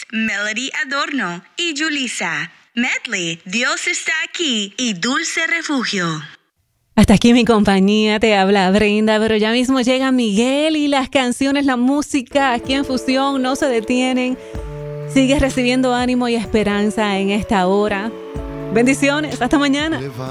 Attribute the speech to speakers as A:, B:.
A: Melody Adorno y Julissa. Medley, Dios está aquí y Dulce Refugio.
B: Hasta aquí mi compañía, te habla Brenda, pero ya mismo llega Miguel y las canciones, la música aquí en Fusión no se detienen. Sigues recibiendo ánimo y esperanza en esta hora. Bendiciones, hasta mañana.